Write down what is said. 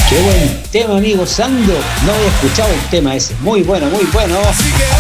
Qué buen tema, amigo Sandro. No había escuchado el tema ese. Muy bueno, muy bueno. Así que